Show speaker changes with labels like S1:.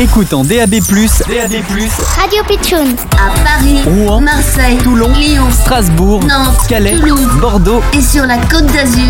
S1: Écoute en DAB+,
S2: Radio Pitchoun.
S3: À Paris,
S1: Rouen,
S3: Marseille,
S1: Toulon,
S3: Lyon,
S1: Strasbourg,
S3: Nantes,
S1: Calais,
S3: Toulouse,
S1: Bordeaux
S3: et sur la Côte d'Azur,